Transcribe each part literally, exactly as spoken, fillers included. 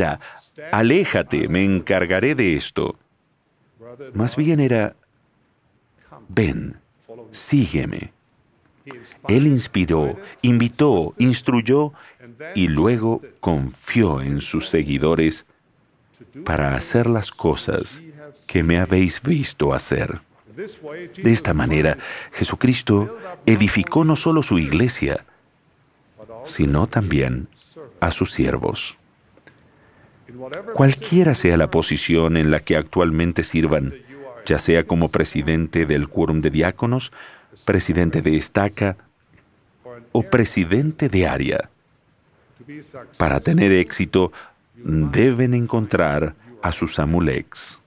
era, aléjate, me encargaré de esto. Más bien era, ven, sígueme. Él inspiró, invitó, instruyó y luego confió en sus seguidores para hacer las cosas que me habéis visto hacer. De esta manera, Jesucristo edificó no solo su iglesia, sino también a sus siervos. Cualquiera sea la posición en la que actualmente sirvan, ya sea como presidente del quórum de diáconos, presidente de estaca o presidente de área, para tener éxito deben encontrar a sus amulecs.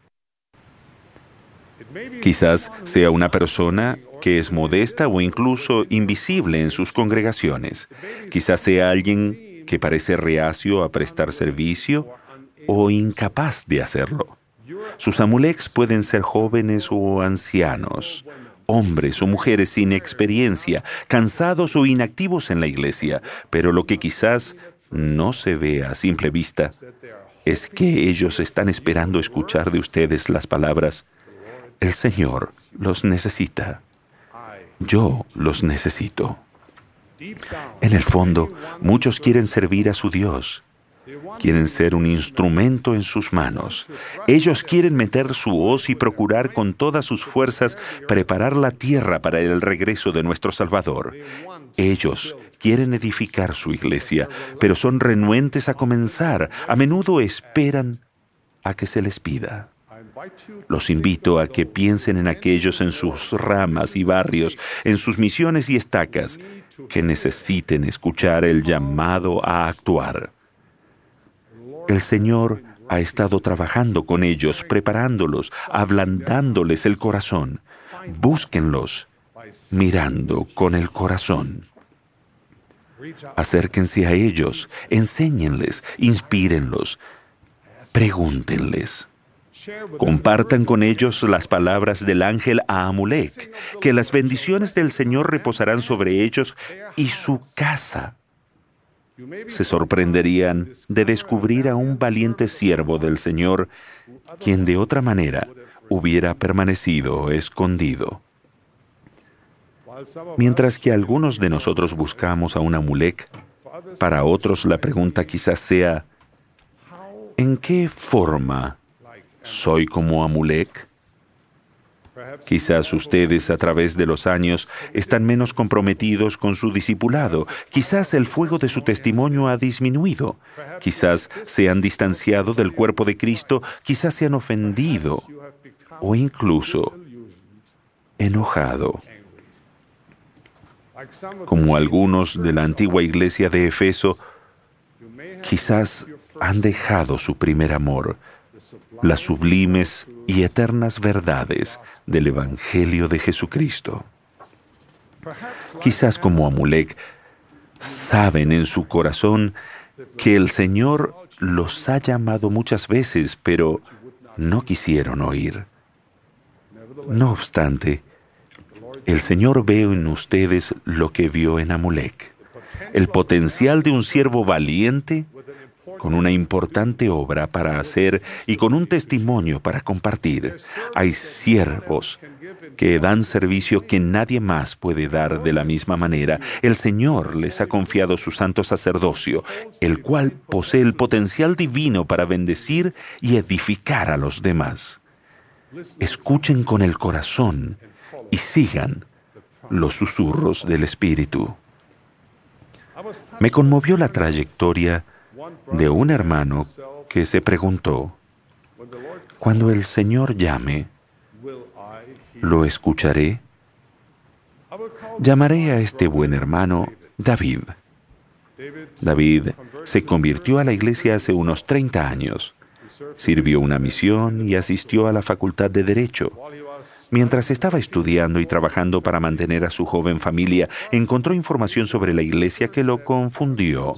Quizás sea una persona que es modesta o incluso invisible en sus congregaciones. Quizás sea alguien que parece reacio a prestar servicio o incapaz de hacerlo. Sus amulecs pueden ser jóvenes o ancianos, hombres o mujeres sin experiencia, cansados o inactivos en la iglesia, pero lo que quizás no se ve a simple vista es que ellos están esperando escuchar de ustedes las palabras: el Señor los necesita. Yo los necesito. En el fondo, muchos quieren servir a su Dios. Quieren ser un instrumento en sus manos. Ellos quieren meter su hoz y procurar con todas sus fuerzas preparar la tierra para el regreso de nuestro Salvador. Ellos quieren edificar su iglesia, pero son renuentes a comenzar. A menudo esperan a que se les pida. Los invito a que piensen en aquellos en sus ramas y barrios, en sus misiones y estacas, que necesiten escuchar el llamado a actuar. El Señor ha estado trabajando con ellos, preparándolos, ablandándoles el corazón. Búsquenlos, mirando con el corazón. Acérquense a ellos, enséñenles, inspírenlos, pregúntenles. Compartan con ellos las palabras del ángel a Amulek, que las bendiciones del Señor reposarán sobre ellos y su casa. Se sorprenderían de descubrir a un valiente siervo del Señor, quien de otra manera hubiera permanecido escondido. Mientras que algunos de nosotros buscamos a un Amulek, para otros la pregunta quizás sea: ¿en qué forma soy como Amulek? Quizás ustedes a través de los años están menos comprometidos con su discipulado. Quizás el fuego de su testimonio ha disminuido. Quizás se han distanciado del cuerpo de Cristo. Quizás se han ofendido o incluso enojado. Como algunos de la antigua iglesia de Efeso, quizás han dejado su primer amor, las sublimes y eternas verdades del Evangelio de Jesucristo. Quizás como Amulek, saben en su corazón que el Señor los ha llamado muchas veces, pero no quisieron oír. No obstante, el Señor ve en ustedes lo que vio en Amulek, el potencial de un siervo valiente, con una importante obra para hacer y con un testimonio para compartir. Hay siervos que dan servicio que nadie más puede dar de la misma manera. El Señor les ha confiado su santo sacerdocio, el cual posee el potencial divino para bendecir y edificar a los demás. Escuchen con el corazón y sigan los susurros del Espíritu. Me conmovió la trayectoria de un hermano que se preguntó: cuando el Señor llame, ¿lo escucharé? Llamaré a este buen hermano David. David se convirtió a la iglesia hace unos treinta años. Sirvió una misión y asistió a la Facultad de Derecho. Mientras estaba estudiando y trabajando para mantener a su joven familia, encontró información sobre la iglesia que lo confundió.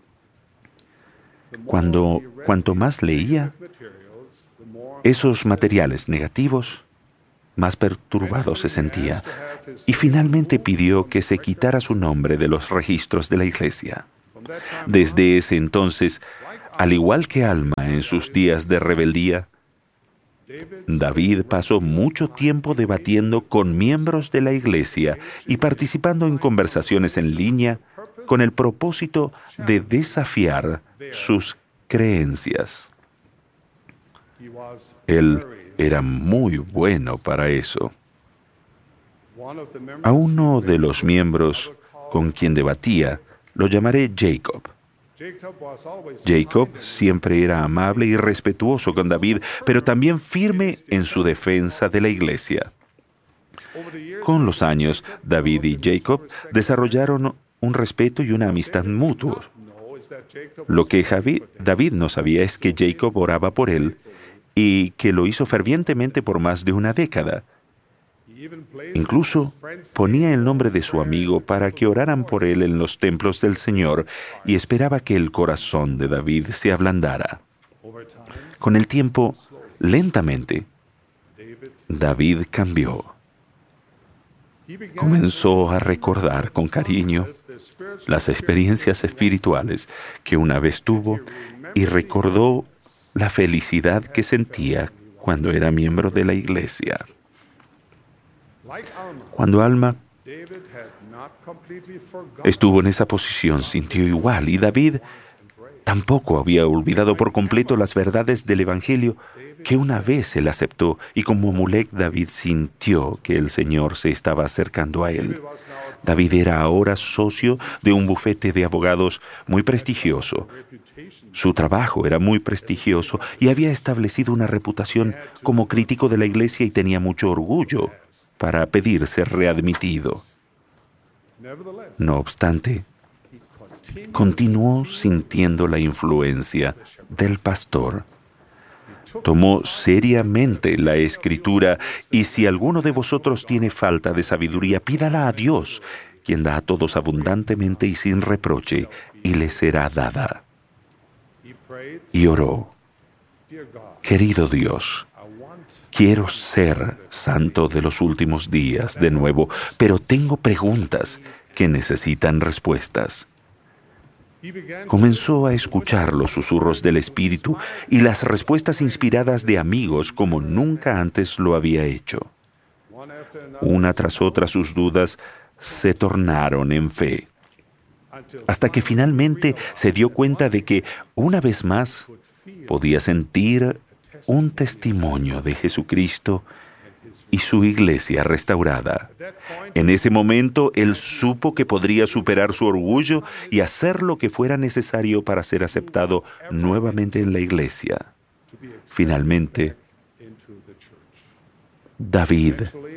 Cuando, cuanto más leía esos materiales negativos, más perturbado se sentía, y finalmente pidió que se quitara su nombre de los registros de la iglesia. Desde ese entonces, Al igual que Alma en sus días de rebeldía, David pasó mucho tiempo debatiendo con miembros de la iglesia y participando en conversaciones en línea con el propósito de desafiar sus creencias. Él era muy bueno para eso. A uno de los miembros con quien debatía lo llamaré Jacob. Jacob siempre era amable y respetuoso con David, pero también firme en su defensa de la iglesia. Con los años, David y Jacob desarrollaron un respeto y una amistad mutuos. Lo que Javi- David no sabía es que Jacob oraba por él y que lo hizo fervientemente por más de una década. Incluso ponía el nombre de su amigo para que oraran por él en los templos del Señor y esperaba que el corazón de David se ablandara. Con el tiempo, lentamente, David cambió. Comenzó a recordar con cariño las experiencias espirituales que una vez tuvo y recordó la felicidad que sentía cuando era miembro de la iglesia. Cuando Alma estuvo en esa posición, sintió igual, y David tampoco había olvidado por completo las verdades del Evangelio que una vez él aceptó, y como Amulek, David sintió que el Señor se estaba acercando a él. David era ahora socio de un bufete de abogados muy prestigioso. Su trabajo era muy prestigioso y había establecido una reputación como crítico de la iglesia y tenía mucho orgullo para pedir ser readmitido. No obstante, continuó sintiendo la influencia del pastor. Tomó seriamente la Escritura, y si alguno de vosotros tiene falta de sabiduría, pídala a Dios, quien da a todos abundantemente y sin reproche, y le será dada. Y oró: querido Dios, quiero ser santo de los últimos días de nuevo, pero tengo preguntas que necesitan respuestas. Comenzó a escuchar los susurros del Espíritu y las respuestas inspiradas de amigos como nunca antes lo había hecho. Una tras otra sus dudas se tornaron en fe, hasta que finalmente se dio cuenta de que, una vez más, podía sentir un testimonio de Jesucristo y su iglesia restaurada. En ese momento, él supo que podría superar su orgullo y hacer lo que fuera necesario para ser aceptado nuevamente en la iglesia. Finalmente, David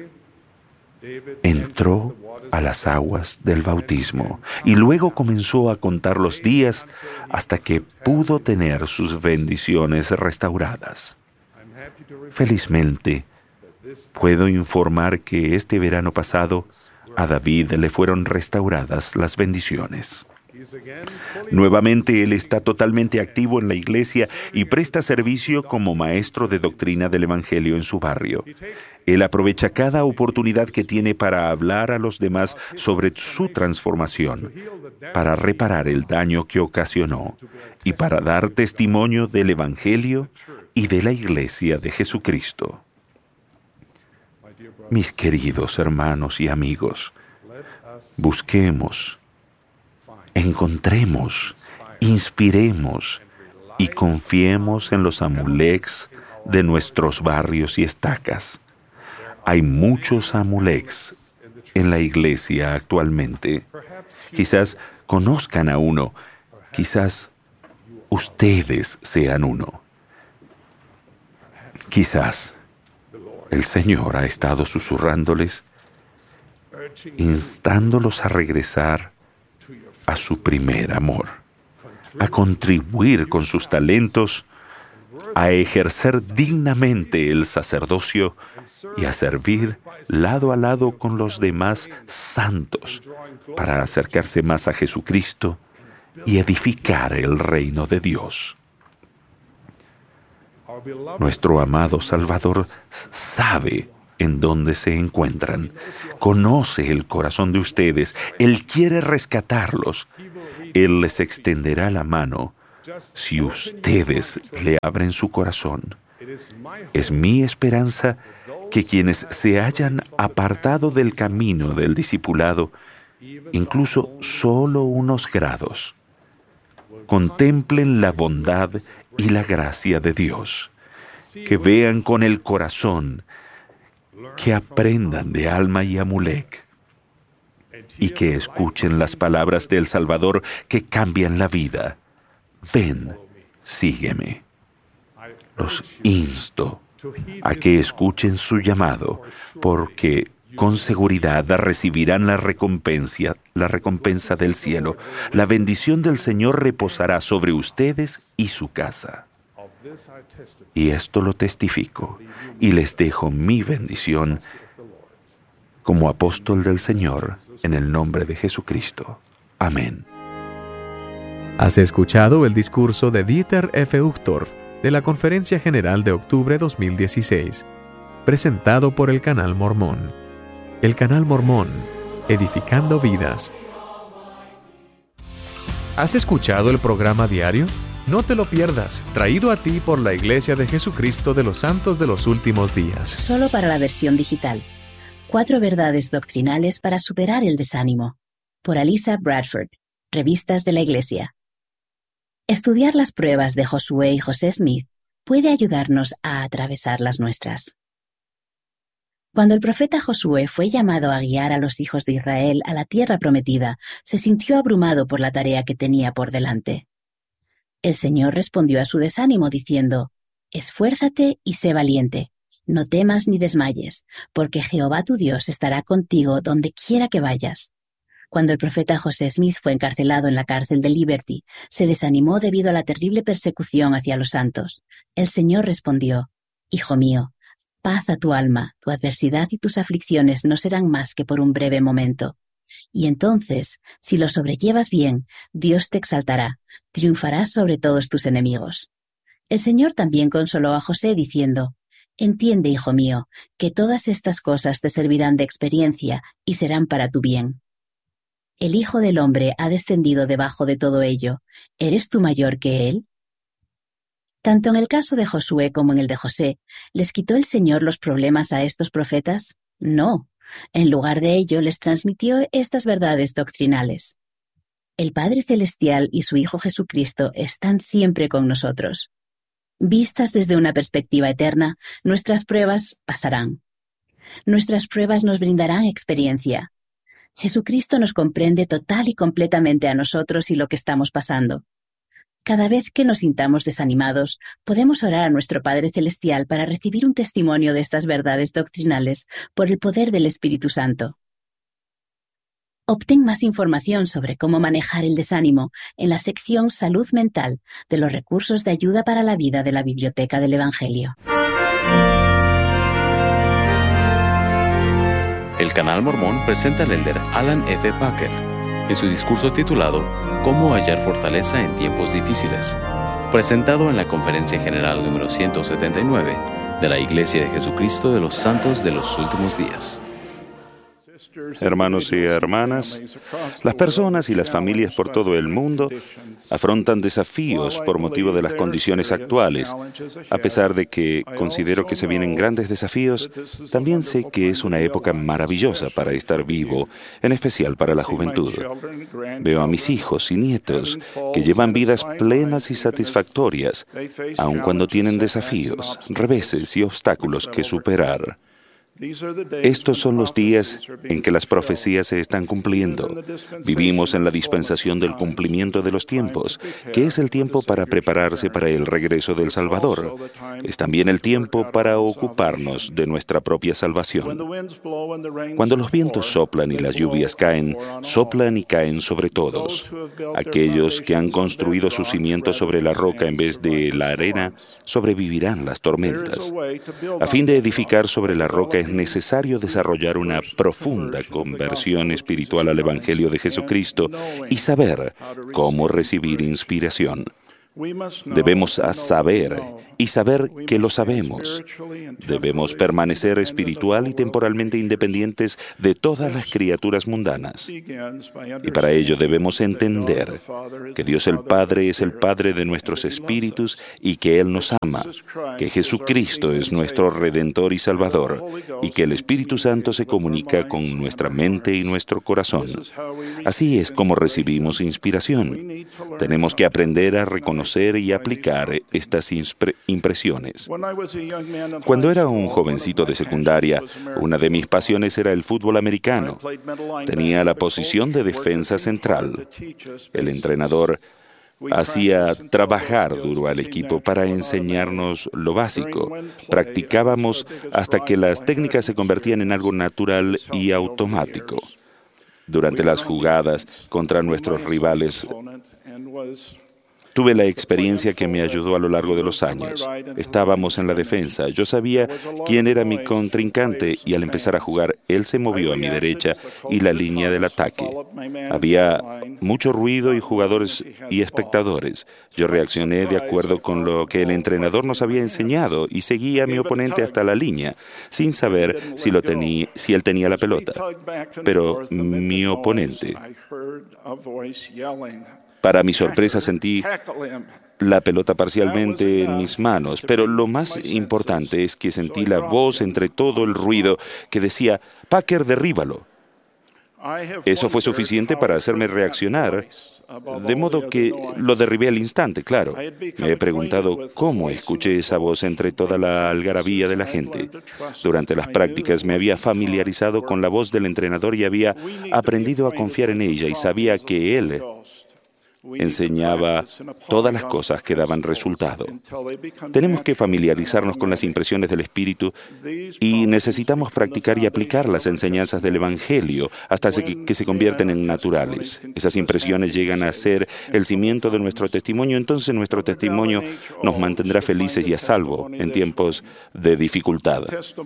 entró a las aguas del bautismo y luego comenzó a contar los días hasta que pudo tener sus bendiciones restauradas. Felizmente, puedo informar que este verano pasado a David le fueron restauradas las bendiciones. Nuevamente él está totalmente activo en la iglesia y presta servicio como maestro de doctrina del Evangelio en su barrio. Él aprovecha cada oportunidad que tiene para hablar a los demás sobre su transformación, para reparar el daño que ocasionó y para dar testimonio del Evangelio y de la iglesia de Jesucristo. Mis queridos hermanos y amigos, busquemos, encontremos, inspiremos y confiemos en los Amuleks de nuestros barrios y estacas. Hay muchos Amuleks en la iglesia actualmente. Quizás conozcan a uno, quizás ustedes sean uno. Quizás el Señor ha estado susurrándoles, instándolos a regresar a su primer amor, a contribuir con sus talentos, a ejercer dignamente el sacerdocio y a servir lado a lado con los demás santos para acercarse más a Jesucristo y edificar el reino de Dios. Nuestro amado Salvador sabe en dónde se encuentran, conoce el corazón de ustedes, Él quiere rescatarlos. Él les extenderá la mano si ustedes le abren su corazón. Es mi esperanza que quienes se hayan apartado del camino del discipulado, incluso solo unos grados, contemplen la bondad y la gracia de Dios, que vean con el corazón, que aprendan de Alma y Amulek, y que escuchen las palabras del Salvador que cambian la vida. Ven, sígueme. Los insto a que escuchen su llamado, porque con seguridad recibirán la recompensa, la recompensa del cielo. La bendición del Señor reposará sobre ustedes y su casa. Y esto lo testifico, y les dejo mi bendición como apóstol del Señor, en el nombre de Jesucristo. Amén. Has escuchado el discurso de Dieter F. Uchtdorf de la Conferencia General de octubre dos mil dieciséis, presentado por el Canal Mormón. El Canal Mormón, edificando vidas. ¿Has escuchado el programa diario? No te lo pierdas, traído a ti por la Iglesia de Jesucristo de los Santos de los Últimos Días. Solo para la versión digital. Cuatro verdades doctrinales para superar el desánimo. Por Alisa Bradford, Revistas de la Iglesia. Estudiar las pruebas de Josué y José Smith puede ayudarnos a atravesar las nuestras. Cuando el profeta Josué fue llamado a guiar a los hijos de Israel a la tierra prometida, se sintió abrumado por la tarea que tenía por delante. El Señor respondió a su desánimo diciendo: «Esfuérzate y sé valiente, no temas ni desmayes, porque Jehová tu Dios estará contigo donde quiera que vayas». Cuando el profeta José Smith fue encarcelado en la cárcel de Liberty, se desanimó debido a la terrible persecución hacia los santos. El Señor respondió: «Hijo mío, paz a tu alma, tu adversidad y tus aflicciones no serán más que por un breve momento. Y entonces, si lo sobrellevas bien, Dios te exaltará, triunfarás sobre todos tus enemigos». El Señor también consoló a José diciendo: «Entiende, hijo mío, que todas estas cosas te servirán de experiencia y serán para tu bien. El Hijo del Hombre ha descendido debajo de todo ello. ¿Eres tú mayor que Él?». Tanto en el caso de Josué como en el de José, ¿les quitó el Señor los problemas a estos profetas? No. En lugar de ello, les transmitió estas verdades doctrinales. El Padre Celestial y su Hijo Jesucristo están siempre con nosotros. Vistas desde una perspectiva eterna, nuestras pruebas pasarán. Nuestras pruebas nos brindarán experiencia. Jesucristo nos comprende total y completamente a nosotros y lo que estamos pasando. Cada vez que nos sintamos desanimados, podemos orar a nuestro Padre Celestial para recibir un testimonio de estas verdades doctrinales por el poder del Espíritu Santo. Obtén más información sobre cómo manejar el desánimo en la sección Salud Mental de los recursos de ayuda para la vida de la Biblioteca del Evangelio. El Canal Mormón presenta al elder Alan F. Packer en su discurso titulado «Cómo hallar fortaleza en tiempos difíciles», presentado en la Conferencia General número ciento setenta y nueve de la Iglesia de Jesucristo de los Santos de los Últimos Días. Hermanos y hermanas, las personas y las familias por todo el mundo afrontan desafíos por motivo de las condiciones actuales. A pesar de que considero que se vienen grandes desafíos, también sé que es una época maravillosa para estar vivo, en especial para la juventud. Veo a mis hijos y nietos que llevan vidas plenas y satisfactorias, aun cuando tienen desafíos, reveses y obstáculos que superar. Estos son los días en que las profecías se están cumpliendo. Vivimos en la dispensación del cumplimiento de los tiempos, que es el tiempo para prepararse para el regreso del Salvador. Es también el tiempo para ocuparnos de nuestra propia salvación. Cuando los vientos soplan y las lluvias caen, soplan y caen sobre todos. Aquellos que han construido sus cimientos sobre la roca en vez de la arena, sobrevivirán las tormentas. A fin de edificar sobre la roca es necesario desarrollar una profunda conversión espiritual al Evangelio de Jesucristo y saber cómo recibir inspiración. Debemos saber y saber que lo sabemos. Debemos permanecer espiritual y temporalmente independientes de todas las criaturas mundanas. Y para ello debemos entender que Dios el Padre es el Padre de nuestros espíritus y que Él nos ama, que Jesucristo es nuestro Redentor y Salvador, y que el Espíritu Santo se comunica con nuestra mente y nuestro corazón. Así es como recibimos inspiración. Tenemos que aprender a reconocer y aplicar estas impresiones. Cuando era un jovencito de secundaria, una de mis pasiones era el fútbol americano. Tenía la posición de defensa central. El entrenador hacía trabajar duro al equipo para enseñarnos lo básico. Practicábamos hasta que las técnicas se convertían en algo natural y automático. Durante las jugadas contra nuestros rivales, tuve la experiencia que me ayudó a lo largo de los años. Estábamos en la defensa. Yo sabía quién era mi contrincante y al empezar a jugar, él se movió a mi derecha y la línea del ataque. Había mucho ruido y jugadores y espectadores. Yo reaccioné de acuerdo con lo que el entrenador nos había enseñado y seguí a mi oponente hasta la línea, sin saber si, lo tenía, si él tenía la pelota. Pero mi oponente... Para mi sorpresa sentí la pelota parcialmente en mis manos, pero lo más importante es que sentí la voz entre todo el ruido que decía, Packer, derríbalo. Eso fue suficiente para hacerme reaccionar, de modo que lo derribé al instante, claro. Me he preguntado cómo escuché esa voz entre toda la algarabía de la gente. Durante las prácticas me había familiarizado con la voz del entrenador y había aprendido a confiar en ella y sabía que él enseñaba todas las cosas que daban resultado. Tenemos que familiarizarnos con las impresiones del Espíritu y necesitamos practicar y aplicar las enseñanzas del Evangelio hasta que se convierten en naturales. Esas impresiones llegan a ser el cimiento de nuestro testimonio, entonces nuestro testimonio nos mantendrá felices y a salvo en tiempos de dificultad.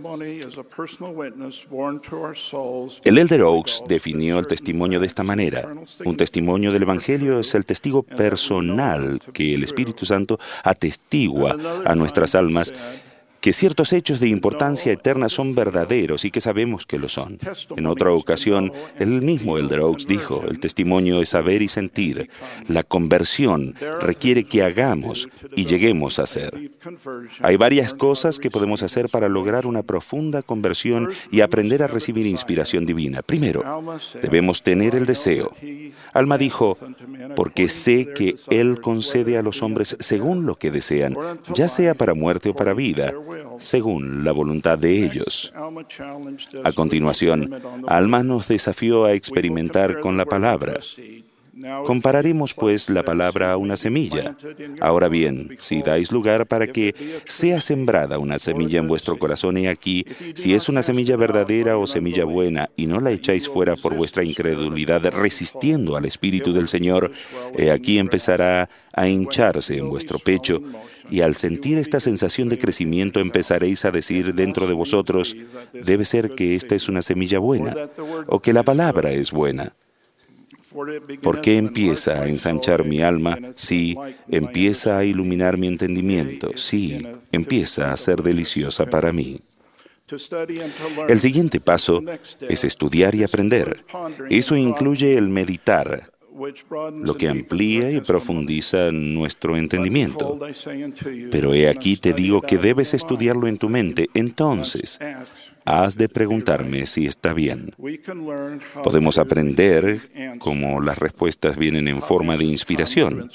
El Elder Oaks definió el testimonio de esta manera. Un testimonio del Evangelio es el testigo personal que el Espíritu Santo atestigua a nuestras almas que ciertos hechos de importancia eterna son verdaderos y que sabemos que lo son. En otra ocasión, el mismo Elder Oaks dijo, el testimonio es saber y sentir. La conversión requiere que hagamos y lleguemos a ser. Hay varias cosas que podemos hacer para lograr una profunda conversión y aprender a recibir inspiración divina. Primero, debemos tener el deseo. Alma dijo, porque sé que Él concede a los hombres según lo que desean, ya sea para muerte o para vida, según la voluntad de ellos. A continuación, Alma nos desafió a experimentar con la palabra. Compararemos, pues, la palabra a una semilla. Ahora bien, si dais lugar para que sea sembrada una semilla en vuestro corazón, he aquí, si es una semilla verdadera o semilla buena, y no la echáis fuera por vuestra incredulidad, resistiendo al Espíritu del Señor, he aquí empezará a hincharse en vuestro pecho, y al sentir esta sensación de crecimiento empezaréis a decir dentro de vosotros, debe ser que esta es una semilla buena, o que la palabra es buena. ¿Por qué empieza a ensanchar mi alma? Sí, empieza a iluminar mi entendimiento. Sí, empieza a ser deliciosa para mí. El siguiente paso es estudiar y aprender. Eso incluye el meditar, lo que amplía y profundiza nuestro entendimiento. Pero he aquí te digo que debes estudiarlo en tu mente. Entonces, has de preguntarme si está bien. Podemos aprender cómo las respuestas vienen en forma de inspiración.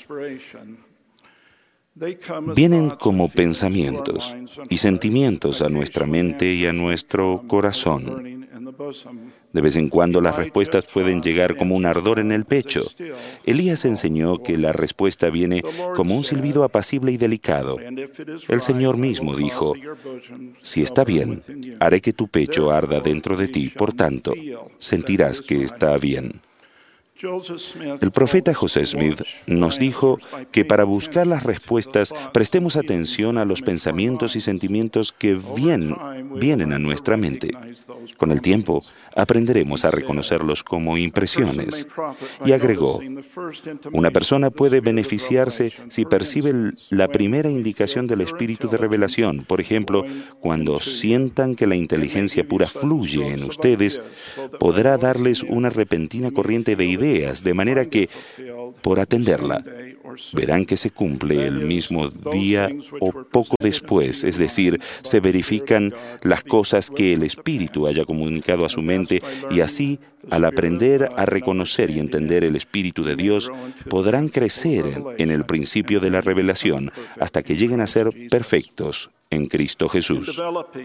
Vienen como pensamientos y sentimientos a nuestra mente y a nuestro corazón. De vez en cuando las respuestas pueden llegar como un ardor en el pecho. Elías enseñó que la respuesta viene como un silbido apacible y delicado. El Señor mismo dijo, si está bien, haré que tu pecho arda dentro de ti, por tanto, sentirás que está bien. El profeta José Smith nos dijo que para buscar las respuestas prestemos atención a los pensamientos y sentimientos que bien, vienen a nuestra mente. Con el tiempo, aprenderemos a reconocerlos como impresiones. Y agregó, una persona puede beneficiarse si percibe la primera indicación del espíritu de revelación. Por ejemplo, cuando sientan que la inteligencia pura fluye en ustedes, podrá darles una repentina corriente de ideas, de manera que, por atenderla, verán que se cumple el mismo día o poco después, es decir, se verifican las cosas que el Espíritu haya comunicado a su mente, y así, al aprender a reconocer y entender el Espíritu de Dios, podrán crecer en el principio de la revelación hasta que lleguen a ser perfectos en Cristo Jesús.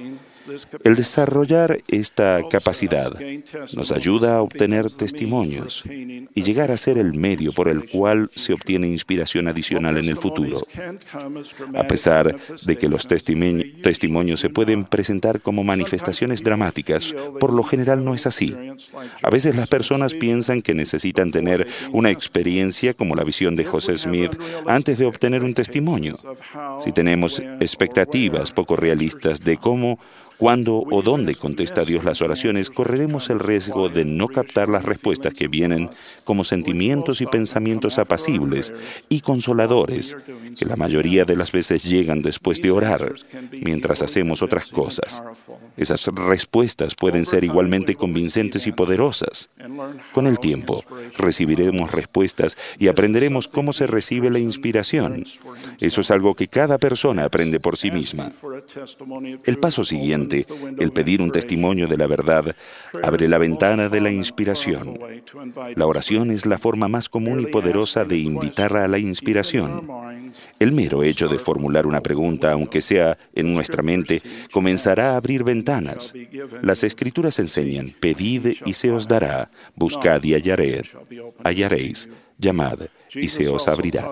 El desarrollar esta capacidad nos ayuda a obtener testimonios y llegar a ser el medio por el cual se obtiene inspiración adicional en el futuro. A pesar de que los testimo- testimonios se pueden presentar como manifestaciones dramáticas, por lo general no es así. A veces las personas piensan que necesitan tener una experiencia como la visión de José Smith antes de obtener un testimonio. Si tenemos expectativas poco realistas de cómo, cuándo o dónde contesta Dios las oraciones, correremos el riesgo de no captar las respuestas que vienen como sentimientos y pensamientos apacibles y consoladores, que la mayoría de las veces llegan después de orar, mientras hacemos otras cosas. Esas respuestas pueden ser igualmente convincentes y poderosas. Con el tiempo, recibiremos respuestas y aprenderemos cómo se recibe la inspiración. Eso es algo que cada persona aprende por sí misma. El paso siguiente, el pedir un testimonio de la verdad, abre la ventana de la inspiración. La oración es la forma más común y poderosa de invitar a la inspiración. El mero hecho de formular una pregunta, aunque sea en nuestra mente, comenzará a abrir ventanas. Las Escrituras enseñan, pedid y se os dará, buscad y hallared, hallaréis, llamad y se os abrirá.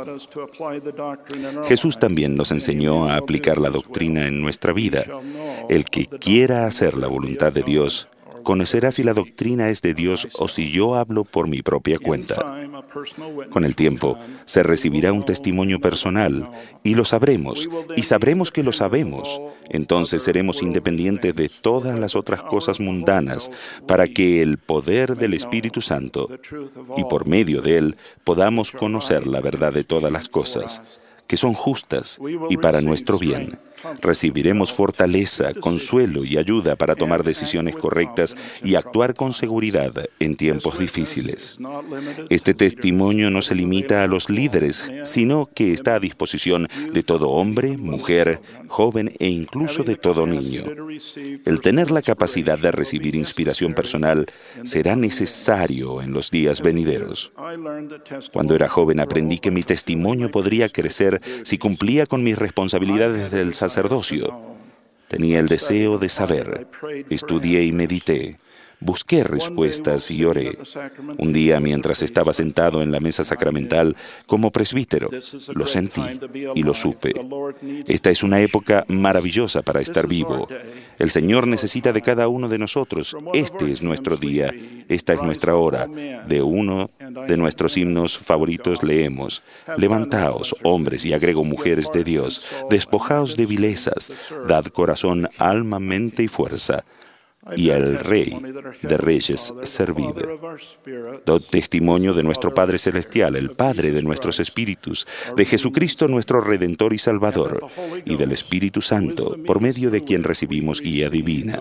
Jesús también nos enseñó a aplicar la doctrina en nuestra vida. El que quiera hacer la voluntad de Dios, conocerá si la doctrina es de Dios o si yo hablo por mi propia cuenta. Con el tiempo, se recibirá un testimonio personal y lo sabremos, y sabremos que lo sabemos. Entonces seremos independientes de todas las otras cosas mundanas para que el poder del Espíritu Santo, y por medio de él, podamos conocer la verdad de todas las cosas, que son justas y para nuestro bien. Recibiremos fortaleza, consuelo y ayuda para tomar decisiones correctas y actuar con seguridad en tiempos difíciles. Este testimonio no se limita a los líderes, sino que está a disposición de todo hombre, mujer, joven e incluso de todo niño. El tener la capacidad de recibir inspiración personal será necesario en los días venideros. Cuando era joven aprendí que mi testimonio podría crecer si cumplía con mis responsabilidades del sacerdocio. Tenía el deseo de saber. Estudié y medité. Busqué respuestas y oré. Un día, mientras estaba sentado en la mesa sacramental como presbítero, lo sentí y lo supe. Esta es una época maravillosa para estar vivo. El Señor necesita de cada uno de nosotros. Este es nuestro día. Esta es nuestra hora. De uno de nuestros himnos favoritos leemos: levantaos, hombres, y agrego mujeres de Dios. Despojaos de vilezas. Dad corazón, alma, mente y fuerza. Y al Rey de Reyes servid. Dad testimonio de nuestro Padre Celestial, el Padre de nuestros espíritus, de Jesucristo nuestro Redentor y Salvador, y del Espíritu Santo, por medio de quien recibimos guía divina.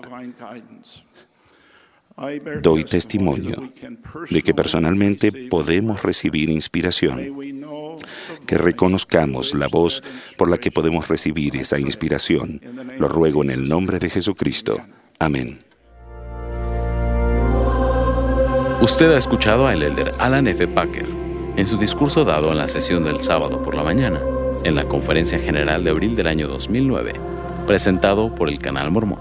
Doy testimonio de que personalmente podemos recibir inspiración, que reconozcamos la voz por la que podemos recibir esa inspiración. Lo ruego en el nombre de Jesucristo. Amén. Usted ha escuchado al elder Alan F. Packer en su discurso dado en la sesión del sábado por la mañana, en la Conferencia General de abril del año dos mil nueve, presentado por el Canal Mormón.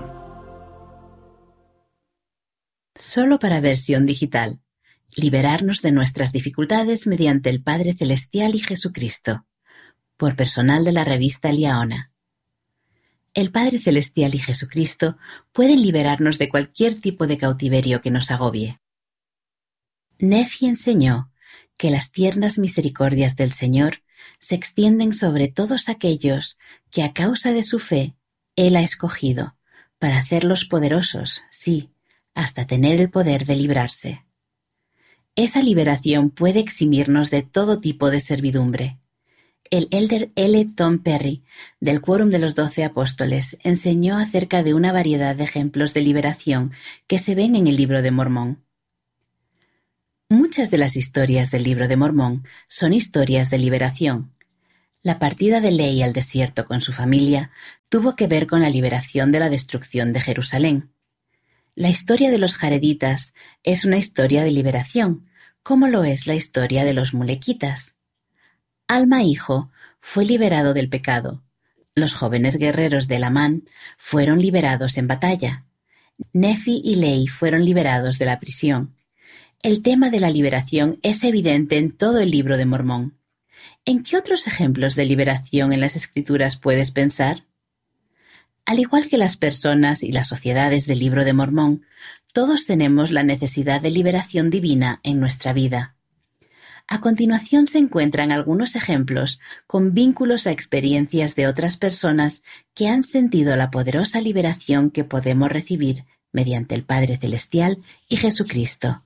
Solo para versión digital. Liberarnos de nuestras dificultades mediante el Padre Celestial y Jesucristo. Por personal de la revista Liaona. El Padre Celestial y Jesucristo pueden liberarnos de cualquier tipo de cautiverio que nos agobie. Nefi enseñó que las tiernas misericordias del Señor se extienden sobre todos aquellos que a causa de su fe Él ha escogido, para hacerlos poderosos, sí, hasta tener el poder de librarse. Esa liberación puede eximirnos de todo tipo de servidumbre. El elder L. Tom Perry, del Quórum de los Doce Apóstoles, enseñó acerca de una variedad de ejemplos de liberación que se ven en el Libro de Mormón. Muchas de las historias del Libro de Mormón son historias de liberación. La partida de Lehi al desierto con su familia tuvo que ver con la liberación de la destrucción de Jerusalén. La historia de los jareditas es una historia de liberación, como lo es la historia de los mulequitas. Alma hijo fue liberado del pecado. Los jóvenes guerreros de Lamán fueron liberados en batalla. Nefi y Lehi fueron liberados de la prisión. El tema de la liberación es evidente en todo el Libro de Mormón. ¿En qué otros ejemplos de liberación en las Escrituras puedes pensar? Al igual que las personas y las sociedades del Libro de Mormón, todos tenemos la necesidad de liberación divina en nuestra vida. A continuación se encuentran algunos ejemplos con vínculos a experiencias de otras personas que han sentido la poderosa liberación que podemos recibir mediante el Padre Celestial y Jesucristo.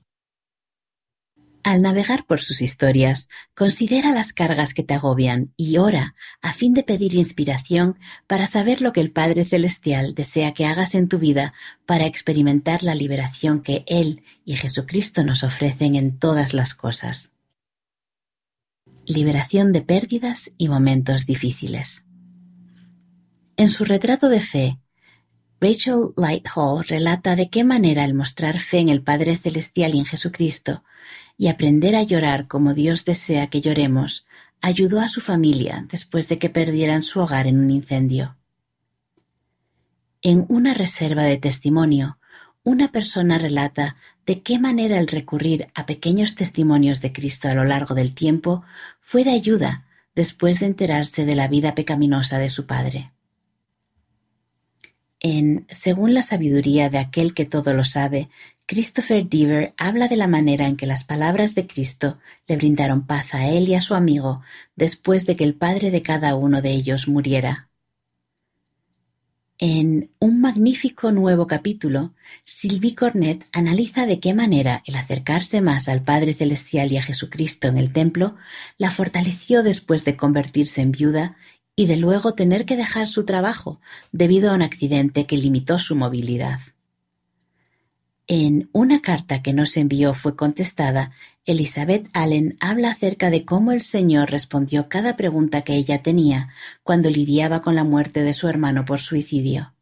Al navegar por sus historias, considera las cargas que te agobian y ora a fin de pedir inspiración para saber lo que el Padre Celestial desea que hagas en tu vida para experimentar la liberación que Él y Jesucristo nos ofrecen en todas las cosas. Liberación de pérdidas y momentos difíciles. En su retrato de fe, Rachel Lighthall relata de qué manera el mostrar fe en el Padre Celestial y en Jesucristo y aprender a llorar como Dios desea que lloremos, ayudó a su familia después de que perdieran su hogar en un incendio. En una reserva de testimonio, una persona relata de qué manera el recurrir a pequeños testimonios de Cristo a lo largo del tiempo fue de ayuda después de enterarse de la vida pecaminosa de su padre. En Según la sabiduría de aquel que todo lo sabe, Christopher Deaver habla de la manera en que las palabras de Cristo le brindaron paz a él y a su amigo después de que el padre de cada uno de ellos muriera. En un magnífico nuevo capítulo, Sylvie Cornett analiza de qué manera el acercarse más al Padre Celestial y a Jesucristo en el templo la fortaleció después de convertirse en viuda y de luego tener que dejar su trabajo debido a un accidente que limitó su movilidad. En una carta que nos envió fue contestada, Elizabeth Allen habla acerca de cómo el Señor respondió cada pregunta que ella tenía cuando lidiaba con la muerte de su hermano por suicidio.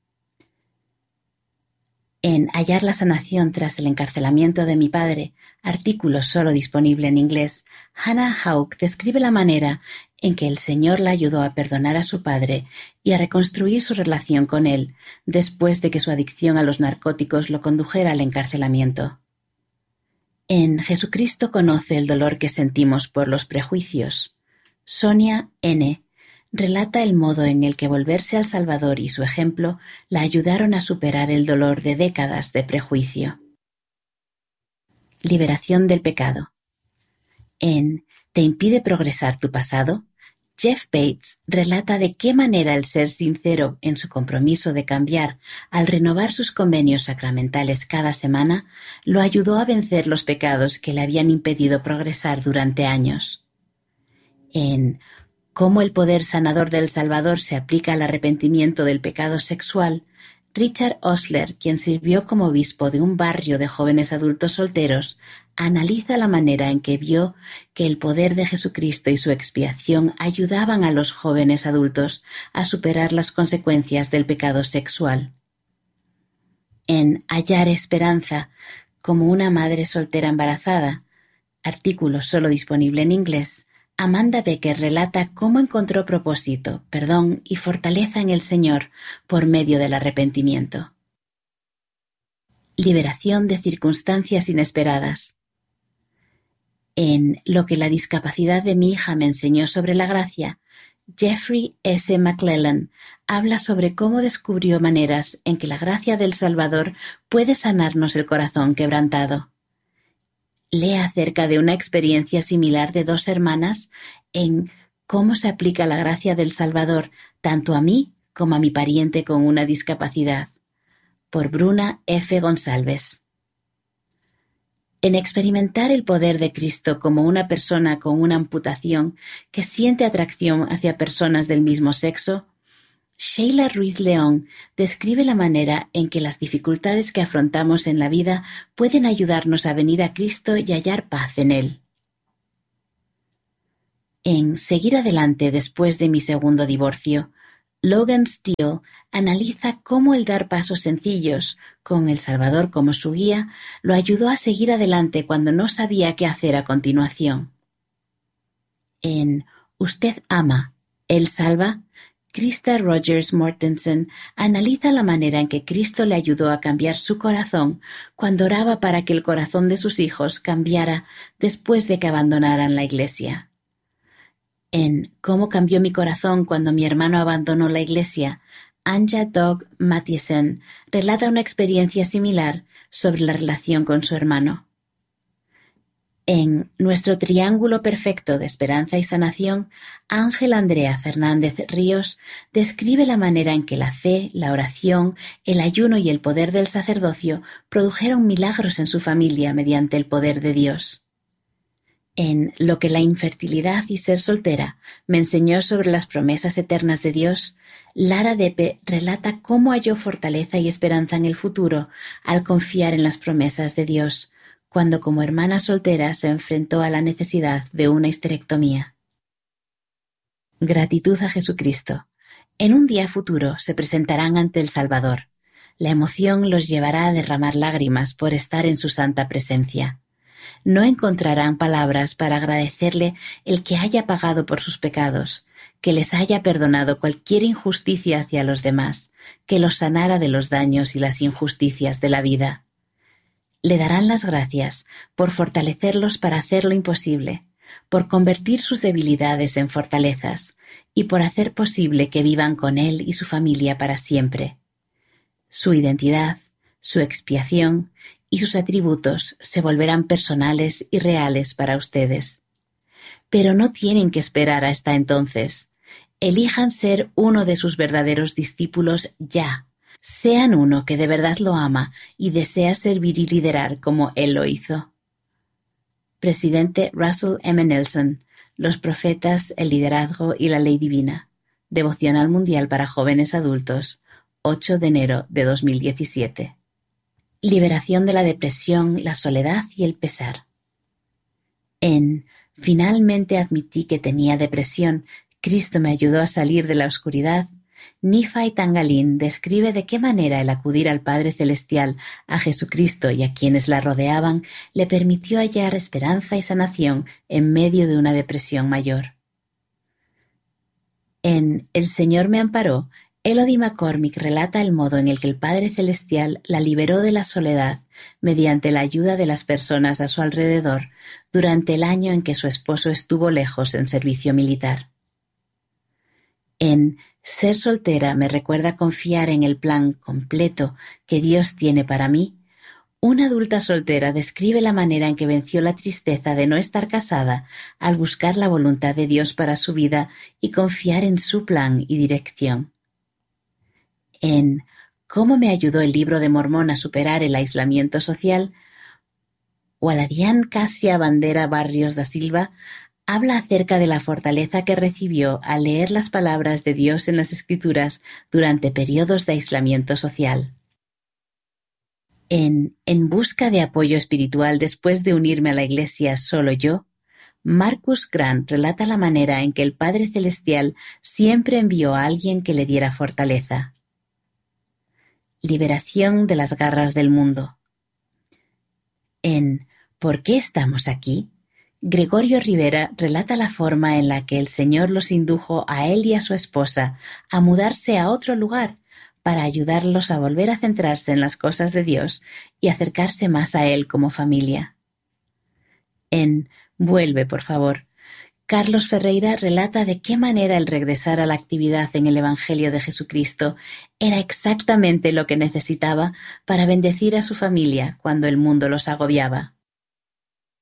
En Hallar la sanación tras el encarcelamiento de mi padre, artículo solo disponible en inglés, Hannah Houck describe la manera en que el Señor la ayudó a perdonar a su padre y a reconstruir su relación con él después de que su adicción a los narcóticos lo condujera al encarcelamiento. En Jesucristo conoce el dolor que sentimos por los prejuicios. Sonia N. relata el modo en el que volverse al Salvador y su ejemplo la ayudaron a superar el dolor de décadas de prejuicio. Liberación del pecado. En ¿Te impide progresar tu pasado?, Jeff Bates relata de qué manera el ser sincero en su compromiso de cambiar al renovar sus convenios sacramentales cada semana lo ayudó a vencer los pecados que le habían impedido progresar durante años. En Cómo el poder sanador del Salvador se aplica al arrepentimiento del pecado sexual, Richard Osler, quien sirvió como obispo de un barrio de jóvenes adultos solteros, analiza la manera en que vio que el poder de Jesucristo y su expiación ayudaban a los jóvenes adultos a superar las consecuencias del pecado sexual. En Hallar esperanza, como una madre soltera embarazada, artículo solo disponible en inglés, Amanda Becker relata cómo encontró propósito, perdón y fortaleza en el Señor por medio del arrepentimiento. Liberación de circunstancias inesperadas. En Lo que la discapacidad de mi hija me enseñó sobre la gracia, Jeffrey S. McClellan habla sobre cómo descubrió maneras en que la gracia del Salvador puede sanarnos el corazón quebrantado. Lee acerca de una experiencia similar de dos hermanas en cómo se aplica la gracia del Salvador tanto a mí como a mi pariente con una discapacidad, por Bruna F. González. En experimentar el poder de Cristo como una persona con una amputación que siente atracción hacia personas del mismo sexo, Sheila Ruiz León describe la manera en que las dificultades que afrontamos en la vida pueden ayudarnos a venir a Cristo y hallar paz en Él. En Seguir adelante después de mi segundo divorcio, Logan Steele analiza cómo el dar pasos sencillos, con El Salvador como su guía, lo ayudó a seguir adelante cuando no sabía qué hacer a continuación. En Usted ama, Él salva, Krista Rogers Mortensen analiza la manera en que Cristo le ayudó a cambiar su corazón cuando oraba para que el corazón de sus hijos cambiara después de que abandonaran la iglesia. En Cómo cambió mi corazón cuando mi hermano abandonó la iglesia, Anja Dog Mathiesen relata una experiencia similar sobre la relación con su hermano. En Nuestro Triángulo Perfecto de Esperanza y Sanación, Ángel Andrea Fernández Ríos describe la manera en que la fe, la oración, el ayuno y el poder del sacerdocio produjeron milagros en su familia mediante el poder de Dios. En Lo que la infertilidad y ser soltera me enseñó sobre las promesas eternas de Dios, Lara Depe relata cómo halló fortaleza y esperanza en el futuro al confiar en las promesas de Dios, cuando como hermana soltera se enfrentó a la necesidad de una histerectomía. Gratitud a Jesucristo. En un día futuro se presentarán ante el Salvador. La emoción los llevará a derramar lágrimas por estar en su santa presencia. No encontrarán palabras para agradecerle el que haya pagado por sus pecados, que les haya perdonado cualquier injusticia hacia los demás, que los sanara de los daños y las injusticias de la vida. Le darán las gracias por fortalecerlos para hacer lo imposible, por convertir sus debilidades en fortalezas y por hacer posible que vivan con él y su familia para siempre. Su identidad, su expiación y sus atributos se volverán personales y reales para ustedes. Pero no tienen que esperar hasta entonces. Elijan ser uno de sus verdaderos discípulos ya. Sean uno que de verdad lo ama y desea servir y liderar como él lo hizo. Presidente Russell M. Nelson, Los profetas, el liderazgo y la ley divina. Devocional mundial para jóvenes adultos, ocho de enero de dos mil diecisiete. Liberación de la depresión, la soledad y el pesar. En Finalmente admití que tenía depresión, Cristo me ayudó a salir de la oscuridad, Nifai Tangalín describe de qué manera el acudir al Padre Celestial, a Jesucristo y a quienes la rodeaban le permitió hallar esperanza y sanación en medio de una depresión mayor. En El Señor me amparó, Elodie McCormick relata el modo en el que el Padre Celestial la liberó de la soledad mediante la ayuda de las personas a su alrededor durante el año en que su esposo estuvo lejos en servicio militar. En Ser soltera me recuerda confiar en el plan completo que Dios tiene para mí. Una adulta soltera describe la manera en que venció la tristeza de no estar casada al buscar la voluntad de Dios para su vida y confiar en su plan y dirección. En Cómo me ayudó el libro de Mormón a superar el aislamiento social, Waladian Casia Bandera Barrios da Silva habla acerca de la fortaleza que recibió al leer las palabras de Dios en las Escrituras durante periodos de aislamiento social. En En busca de apoyo espiritual después de unirme a la Iglesia solo yo, Marcus Grant relata la manera en que el Padre Celestial siempre envió a alguien que le diera fortaleza. Liberación de las garras del mundo. En ¿Por qué estamos aquí?, Gregorio Rivera relata la forma en la que el Señor los indujo a él y a su esposa a mudarse a otro lugar para ayudarlos a volver a centrarse en las cosas de Dios y acercarse más a Él como familia. En Vuelve, por favor, Carlos Ferreira relata de qué manera el regresar a la actividad en el Evangelio de Jesucristo era exactamente lo que necesitaba para bendecir a su familia cuando el mundo los agobiaba.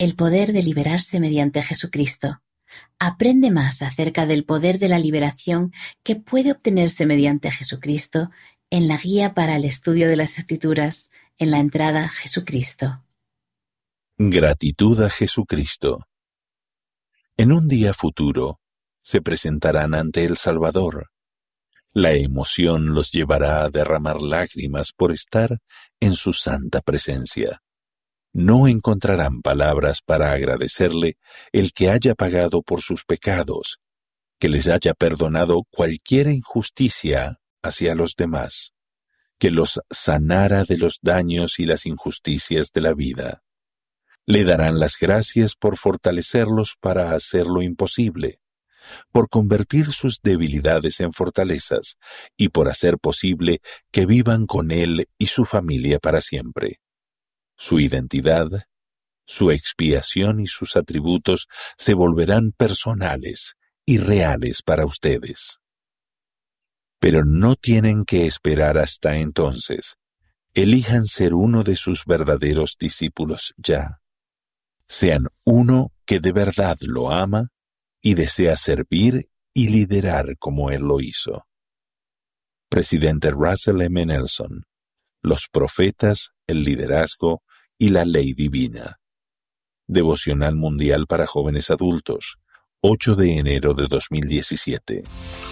el poder de liberarse mediante Jesucristo. Aprende más acerca del poder de la liberación que puede obtenerse mediante Jesucristo en la guía para el estudio de las Escrituras en la entrada Jesucristo. Gratitud a Jesucristo. En un día futuro, se presentarán ante el Salvador. La emoción los llevará a derramar lágrimas por estar en su santa presencia. No encontrarán palabras para agradecerle el que haya pagado por sus pecados, que les haya perdonado cualquier injusticia hacia los demás, que los sanara de los daños y las injusticias de la vida. Le darán las gracias por fortalecerlos para hacer lo imposible, por convertir sus debilidades en fortalezas y por hacer posible que vivan con él y su familia para siempre. Su identidad, su expiación y sus atributos se volverán personales y reales para ustedes. Pero no tienen que esperar hasta entonces. Elijan ser uno de sus verdaderos discípulos ya. Sean uno que de verdad lo ama y desea servir y liderar como él lo hizo. Presidente Russell M. Nelson. Los profetas, el liderazgo y la ley divina. Devocional Mundial para Jóvenes Adultos, ocho de enero de dos mil diecisiete.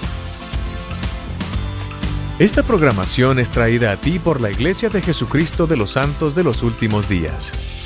Esta programación es traída a ti por la Iglesia de Jesucristo de los Santos de los Últimos Días.